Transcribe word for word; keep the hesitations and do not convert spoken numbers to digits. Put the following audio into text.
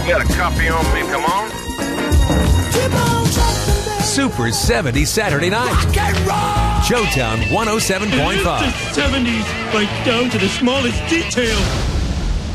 got a copy on me, come on. Super seventies Saturday night. Showtown one oh seven point five. It is the seventies, right down to the smallest detail.